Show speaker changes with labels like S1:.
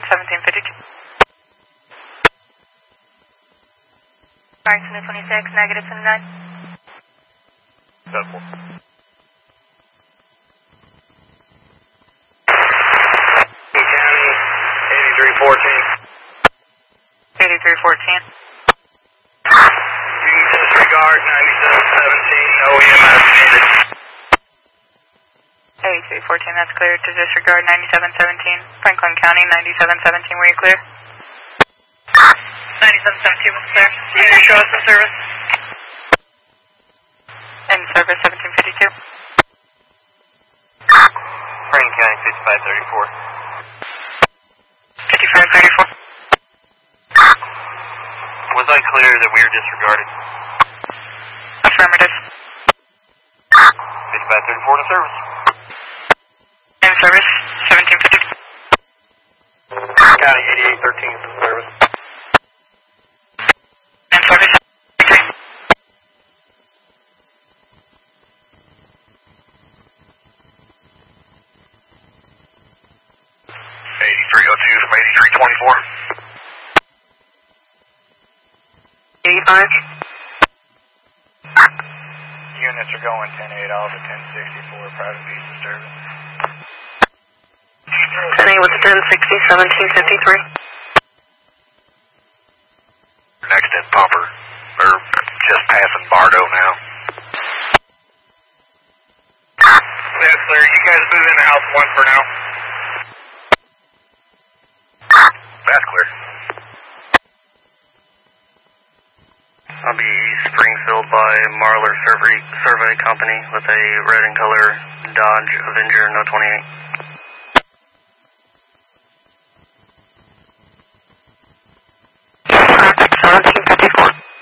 S1: 1752. Barrington 26, negative 79.
S2: That's 4. County, 8314.
S1: 8314.
S2: You can disregard 9717, OEM as needed.
S1: 8314, that's clear to disregard 9717. Franklin County, 9717, were you clear? 9717 was clear.
S2: You need to show us the service?
S1: In service, 1752.
S2: Franklin County, 5534.
S1: 5534.
S2: Was I clear that we were disregarded?
S1: Affirmative.
S2: 5534 to service.
S1: In service, 1752.
S2: County, 8813 to service.
S1: In service, 1752.
S2: 8302 from 8324.
S1: 85.
S2: Units are going 10-8 off at 1064, private beach disturbance.
S1: 10-8 with the 1060, 1753.
S2: Next at Popper, or just passing Bardo now. That's clear. You guys move in the house 1 for now. That's clear.
S3: I'll be East Springfield by Marler Survey Company with a red and color Dodge Avenger No 28.
S1: Traffic 1752.